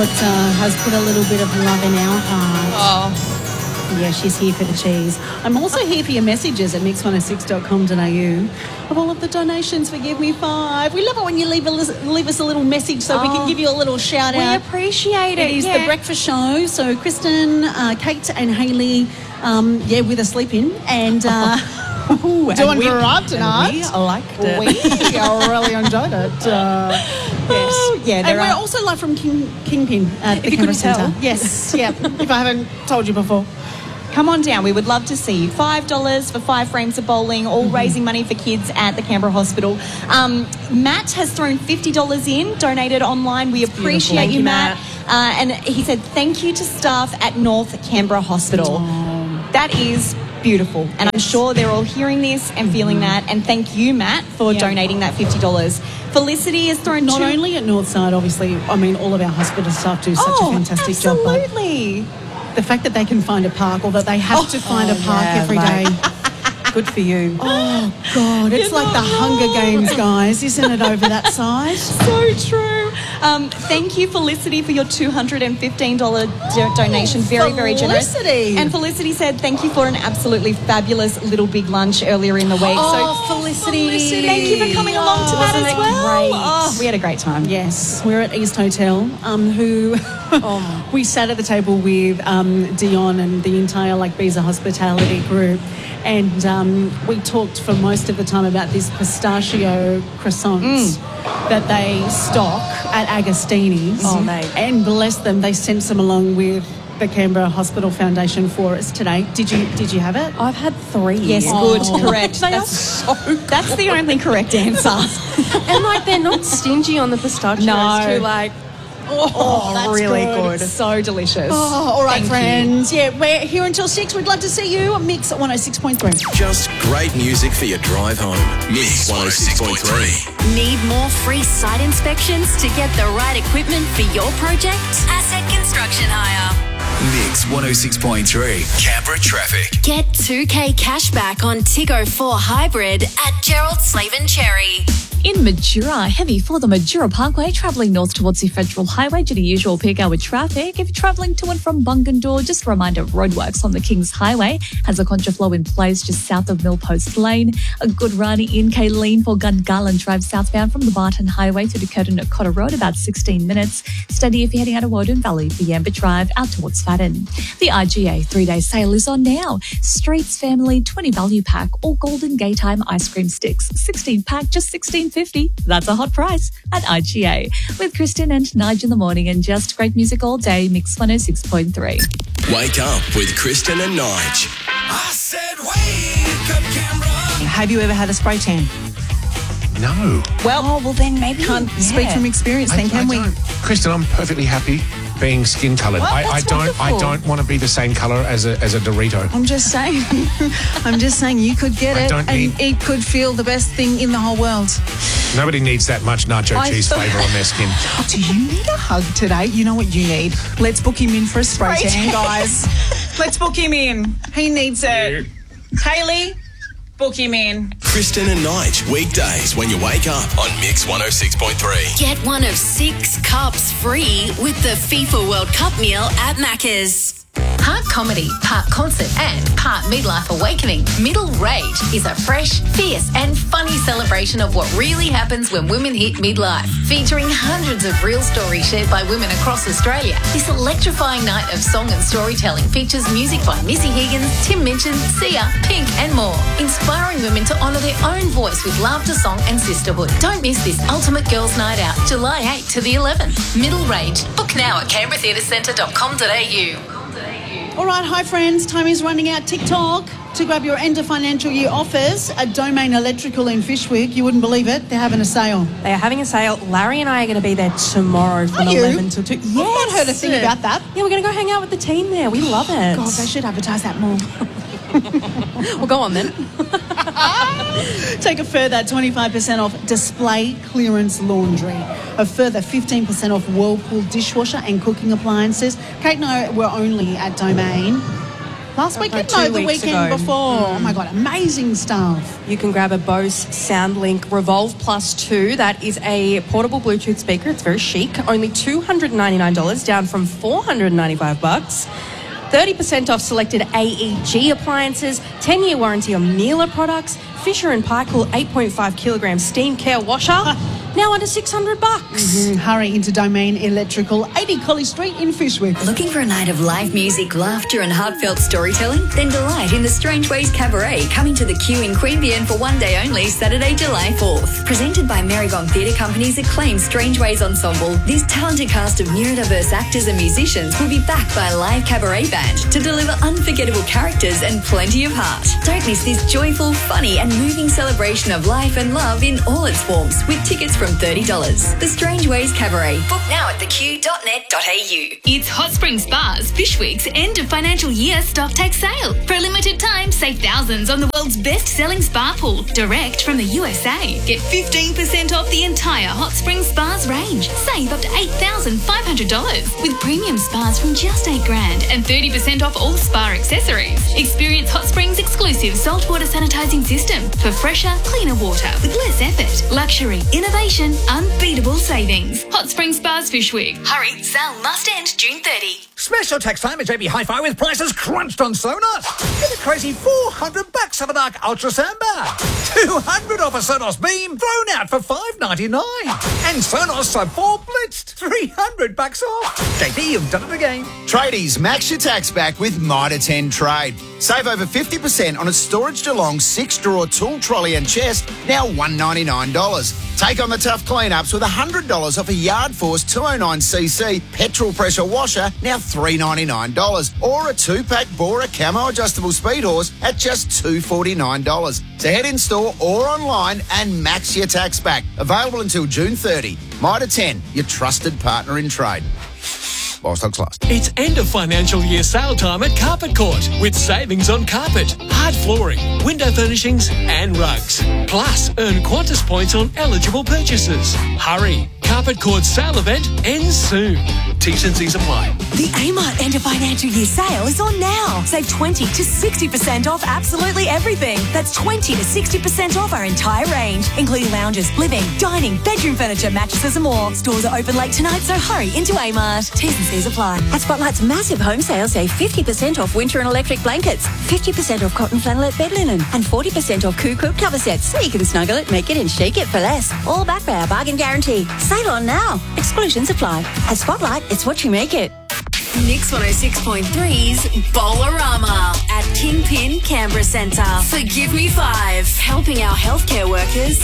what has put a little bit of love in our heart. Oh. Yeah, she's here for the cheese. I'm also here for your messages at mix106.com.au of all of the donations for Give Me Five. We love it when you leave us a little message so we can give you a little shout out. We appreciate it. It is the breakfast show. So Kristen, Kate and Hayley, with a sleep in. And... doing all right tonight. We liked it. We really enjoyed it. Yes. Yeah, and we're also live from Kingpin at the Canberra Centre. Yes, yeah, if I haven't told you before. Come on down. We would love to see you. $5 for 5 frames of bowling, all raising money for kids at the Canberra Hospital. Matt has thrown $50 in, donated online. We appreciate you, Matt. And he said, thank you to staff at North Canberra Hospital. That is beautiful. And I'm sure they're all hearing this and feeling that. And thank you, Matt, for donating that $50. Felicity has thrown Not only at Northside, obviously, I mean, all of our hospital staff do such a fantastic job. Absolutely. The fact that they can find a park or that they have to find a park every day. Good for you. Oh, God. It's like the Hunger Games, guys. Isn't it over that side? So true. Thank you, Felicity, for your $215 donation. Very, very generous. Felicity. And Felicity said, thank you for an absolutely fabulous Little Big Lunch earlier in the week. Felicity. Thank you for coming along to that as well. Great. Oh, we had a great time. Yes. We're at East Hotel, who we sat at the table with Dion and the entire Visa Hospitality group. And we talked for most of the time about these pistachio croissants that they stock at Agostini's. Oh, mate. And bless them, they sent some along with the Canberra Hospital Foundation for us today. Did you have it? I've had 3. Yes, good, correct. That's the only correct answer. And they're not stingy on the pistachios too. That's really good. So delicious. Oh, all right, friends. Yeah, we're here until 6. We'd love to see you. Mix at 106.3. Just great music for your drive home. Mix 106.3. Need more free site inspections to get the right equipment for your project? Asset Construction Hire. Mix 106.3. Canberra traffic. Get 2K cashback on Tiggo 4 Hybrid at Gerald Slaven Cherry. In Majura, heavy for the Majura Parkway, travelling north towards the Federal Highway due to usual peak hour traffic. If you're travelling to and from Bungendore, just a reminder, roadworks on the Kings Highway has a contraflow in place just south of Millpost Lane. A good run in Kayleen for Gungahlin Drive southbound from the Barton Highway through to Curtin at Cotter Road, about 16 minutes. Steady if you're heading out of Woden Valley for Yamba Drive out towards Fadden. The IGA 3-day sale is on now. Streets Family 20 value pack or Golden Gaytime ice cream sticks. 16 pack, just $16.50. That's a hot price at IGA. With Kristen and Nige in the morning and just great music all day, Mix 106.3. Wake up with Kristen and Nige. I said wake up, Canberra. Have you ever had a spray tan? No. Well, then maybe can't speak from experience then, can we? Don't. Kristen, I'm perfectly happy being skin coloured. Well, I don't want to be the same colour as a Dorito. I'm just saying you could get it and it could feel the best thing in the whole world. Nobody needs that much nacho cheese flavour on their skin. Do you need a hug today? You know what you need? Let's book him in for a spray tan, guys. Let's book him in. He needs it. Hayley, book him in. Kristen and Nige, weekdays when you wake up on Mix 106.3. Get one of 6 cups free with the FIFA World Cup meal at Macca's. Part comedy, part concert and part midlife awakening, Middle Rage is a fresh, fierce and funny celebration of what really happens when women hit midlife. Featuring hundreds of real stories shared by women across Australia, this electrifying night of song and storytelling features music by Missy Higgins, Tim Minchin, Sia, Pink and more, inspiring women to honour their own voice with laughter, song and sisterhood. Don't miss this ultimate girls' night out, July 8 to the 11th. Middle Rage. Book now at canberratheatrecentre.com.au. All right, hi friends, time is running out. TikTok to grab your end of financial year offers at Domain Electrical in Fyshwick. You wouldn't believe it, they're having a sale. They are having a sale. Larry and I are going to be there tomorrow from 11 till 2. Yes. I've not heard a thing about that. Yeah, we're going to go hang out with the team there. We love it. God, they should advertise that more. Well, go on then. Take a further 25% off display clearance laundry. A further 15% off Whirlpool dishwasher and cooking appliances. Kate and I were only at Domain Last weekend? No, 2 the weeks weekend ago. before. Oh my God, amazing stuff. You can grab a Bose SoundLink Revolve Plus 2. That is a portable Bluetooth speaker. It's very chic. Only $299, down from $495. 30% off selected AEG appliances. 10-year warranty on Miele products. Fisher & Paykel 8.5 kilogram steam care washer. Now under $600. Hurry into Domain Electrical, 80 Colley Street in Fishwick. Looking for a night of live music, laughter and heartfelt storytelling? Then delight in the Strange Ways Cabaret, coming to the Q in Queanbeyan for one day only, Saturday, July 4th. Presented by Marigong Theatre Company's acclaimed Strange Ways Ensemble, this talented cast of neurodiverse actors and musicians will be backed by a live cabaret band to deliver unforgettable characters and plenty of heart. Don't miss this joyful, funny and moving celebration of life and love in all its forms, with tickets from $30. The Strange Ways Cabaret. Book now at theq.net.au. It's Hot Spring Spas Fishwick's end of financial year stock take sale. For a limited time, save thousands on the world's best-selling spa pool, direct from the USA. Get 15% off the entire Hot Spring Spas range. Save up to $8,500 with premium spas from just $8,000 and 30% off all spa accessories. Experience Hot Spring's exclusive saltwater sanitizing system for fresher, cleaner water with less effort. Luxury, innovation, unbeatable savings. Hot Spring Spas Fishwick. Hurry, sale must end June 30. Special tax time at JB Hi-Fi with prices crunched on Sonos. Get a crazy $400 of a dark Ultra Samba. $200 off a Sonos Beam thrown out for $599. And Sonos Sub 4 blitzed $300 off. JB, you've done it again. Tradies, max your tax back with Mitre 10 Trade. Save over 50% on a Storage DeLong 6-drawer tool trolley and chest, now $199. Take on the tough clean-ups with $100 off a Yard Force 209cc petrol pressure washer, now $399. Or a 2-pack Bora Camo adjustable speed horse at just $249. So head in store or online and max your tax back. Available until June 30. Mitre 10, your trusted partner in trade. While stocks last. It's end of financial year sale time at Carpet Court with savings on carpet, hard flooring, window furnishings and rugs. Plus, earn Qantas points on eligible purchases. Hurry! Carpet Court's sale event ends soon. T's and C's apply. The Amart end of financial year sale is on now. Save 20 to 60% off absolutely everything. That's 20 to 60% off our entire range, including lounges, living, dining, bedroom furniture, mattresses and more. Stores are open late tonight, so hurry into Amart. T's and C's apply. At Spotlight's massive home sale, save 50% off winter and electric blankets, 50% off cotton flannelette bed linen, and 40% off Cuckoo cover sets, so you can snuggle it, make it and shake it for less. All backed by our bargain guarantee. Sale on now. Exclusions apply. At Spotlight, it's what you make it. Mix 106.3's Bowlerama at Kingpin Canberra Centre. Forgive Me 5, helping our healthcare workers